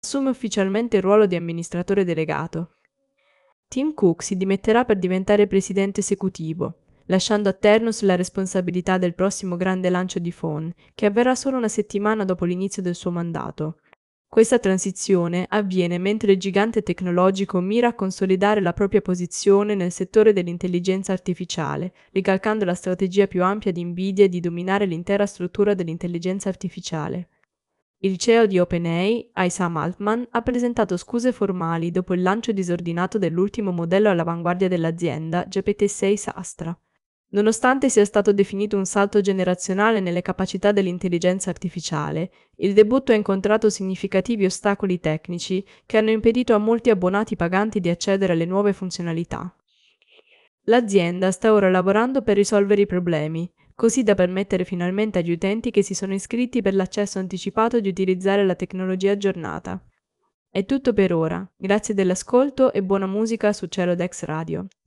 assume ufficialmente il ruolo di amministratore delegato. Tim Cook si dimetterà per diventare presidente esecutivo, lasciando a Ternus la responsabilità del prossimo grande lancio di Phone, che avverrà solo una settimana dopo l'inizio del suo mandato. Questa transizione avviene mentre il gigante tecnologico mira a consolidare la propria posizione nel settore dell'intelligenza artificiale, ricalcando la strategia più ampia di Nvidia di dominare l'intera struttura dell'intelligenza artificiale. Il CEO di OpenAI, Sam Altman, ha presentato scuse formali dopo il lancio disordinato dell'ultimo modello all'avanguardia dell'azienda, GPT-6 Astra. Nonostante sia stato definito un salto generazionale nelle capacità dell'intelligenza artificiale, il debutto ha incontrato significativi ostacoli tecnici che hanno impedito a molti abbonati paganti di accedere alle nuove funzionalità. L'azienda sta ora lavorando per risolvere i problemi, così da permettere finalmente agli utenti che si sono iscritti per l'accesso anticipato di utilizzare la tecnologia aggiornata. È tutto per ora, grazie dell'ascolto e buona musica su Celodex Radio.